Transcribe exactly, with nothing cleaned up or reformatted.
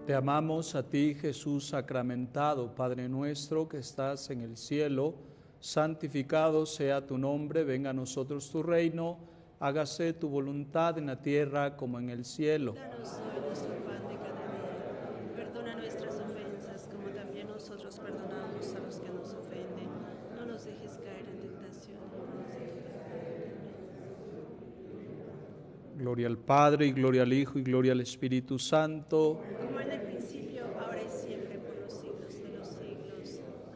Te amamos a ti, Jesús sacramentado, Padre nuestro que estás en el cielo, santificado sea tu nombre, venga a nosotros tu reino, hágase tu voluntad en la tierra como en el cielo. Danos hoy nuestro pan de cada día. Perdona nuestras ofensas, como también nosotros perdonamos a los que nos ofenden. No nos dejes caer en tentación, y no nos dejes caer. Gloria al Padre, y gloria al Hijo, y gloria al Espíritu Santo. Como en